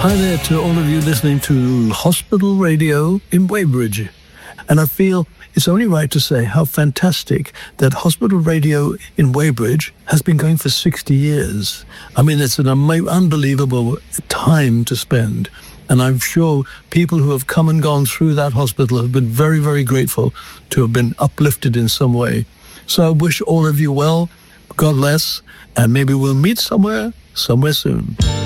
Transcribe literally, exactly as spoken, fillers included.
Hi there to all of you listening to Hospital Radio in Weybridge. And I feel it's only right to say how fantastic that Hospital Radio in Weybridge has been going for sixty years. I mean, it's an am- unbelievable time to spend. And I'm sure people who have come and gone through that hospital have been very, very grateful to have been uplifted in some way. So I wish all of you well. God bless. And maybe we'll meet somewhere, somewhere soon.